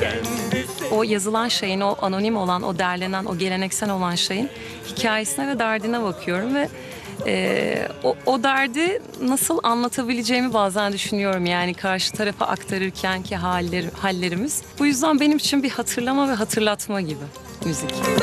O yazılan şeyin, o anonim olan, o derlenen, o geleneksel olan şeyin hikayesine ve derdine bakıyorum ve o derdi nasıl anlatabileceğimi bazen düşünüyorum, yani karşı tarafa aktarırkenki hallerimiz. Bu yüzden benim için bir hatırlama ve hatırlatma gibi müzik.